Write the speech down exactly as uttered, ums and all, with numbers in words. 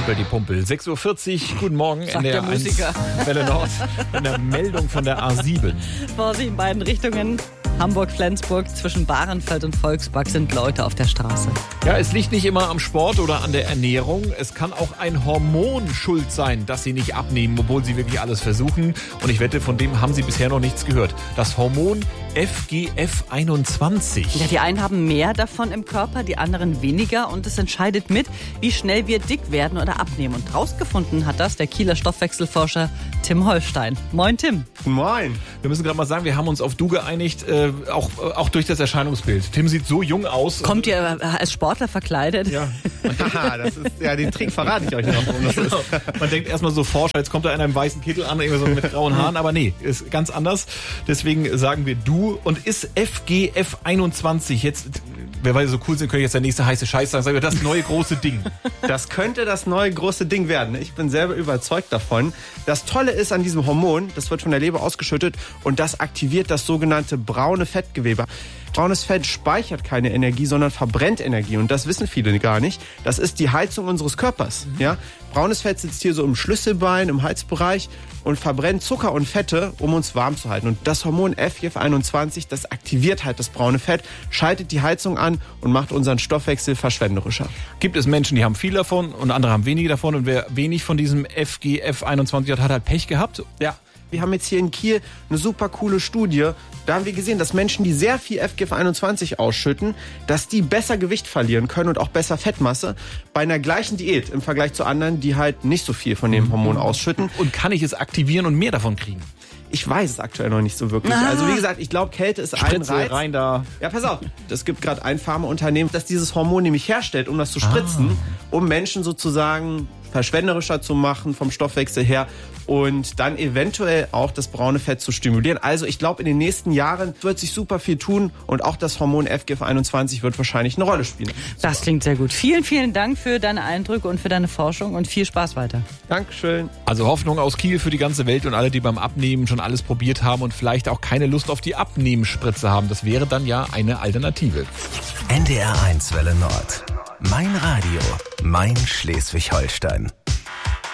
Betty Pumpel. sechs Uhr vierzig, guten Morgen. Sagt der Musiker. Welle Nord, in der Meldung von der A sieben. Vorsicht in beiden Richtungen. Hamburg-Flensburg, zwischen Bahrenfeld und Volkspark sind Leute auf der Straße. Ja, es liegt nicht immer am Sport oder an der Ernährung. Es kann auch ein Hormon schuld sein, dass sie nicht abnehmen, obwohl sie wirklich alles versuchen. Und ich wette, von dem haben sie bisher noch nichts gehört. Das Hormon F G F einundzwanzig. Ja, die einen haben mehr davon im Körper, die anderen weniger. Und es entscheidet mit, wie schnell wir dick werden oder abnehmen. Und rausgefunden hat das der Kieler Stoffwechselforscher Tim Holstein. Moin, Tim. Moin. Wir müssen gerade mal sagen, wir haben uns auf du geeinigt, äh, auch, auch durch das Erscheinungsbild. Tim sieht so jung aus. Kommt ihr als Sportler verkleidet? Ja. Haha, das ist, ja, den Trick verrate ich euch noch. Warum das ist. Man denkt erstmal so Forscher, jetzt kommt da einer im weißen Kittel an, irgendwie so mit grauen Haaren, aber nee, ist ganz anders. Deswegen sagen wir du. Und ist F G F einundzwanzig jetzt, wer weiß, so cool sind, können jetzt der nächste heiße Scheiß sagen, sagen wir, das neue große Ding. Das könnte das neue große Ding werden. Ich bin selber überzeugt davon. Das Tolle ist an diesem Hormon, das wird von der Leber ausgeschüttet und das aktiviert das sogenannte braune Fettgewebe. Braunes Fett speichert keine Energie, sondern verbrennt Energie. Und das wissen viele gar nicht. Das ist die Heizung unseres Körpers. Mhm. Ja? Braunes Fett sitzt hier so im Schlüsselbein, im Halsbereich und verbrennt Zucker und Fette, um uns warm zu halten. Und das Hormon F G F einundzwanzig, das aktiviert halt das braune Fett, schaltet die Heizung an und macht unseren Stoffwechsel verschwenderischer. Gibt es Menschen, die haben viel davon und andere haben wenige davon. Und wer wenig von diesem F G F einundzwanzig hat, hat halt Pech gehabt? Ja. Wir haben jetzt hier in Kiel eine super coole Studie. Da haben wir gesehen, dass Menschen, die sehr viel F G F einundzwanzig ausschütten, dass die besser Gewicht verlieren können und auch besser Fettmasse bei einer gleichen Diät im Vergleich zu anderen, die halt nicht so viel von dem Hormon ausschütten. Und kann ich es aktivieren und mehr davon kriegen? Ich weiß es aktuell noch nicht so wirklich. Ah. Also wie gesagt, ich glaube, Kälte ist Spritze, ein Reiz. Rein da. Ja, pass auf. Es gibt gerade ein Pharmaunternehmen, das dieses Hormon nämlich herstellt, um das zu spritzen, ah. um Menschen sozusagen verschwenderischer zu machen vom Stoffwechsel her und dann eventuell auch das braune Fett zu stimulieren. Also ich glaube, in den nächsten Jahren wird sich super viel tun und auch das Hormon F G F einundzwanzig wird wahrscheinlich eine Rolle spielen. Das klingt sehr gut. Vielen, vielen Dank für deine Eindrücke und für deine Forschung und viel Spaß weiter. Dankeschön. Also Hoffnung aus Kiel für die ganze Welt und alle, die beim Abnehmen schon alles probiert haben und vielleicht auch keine Lust auf die Abnehmspritze haben. Das wäre dann ja eine Alternative. N D R eins Welle Nord. Mein Radio, mein Schleswig-Holstein.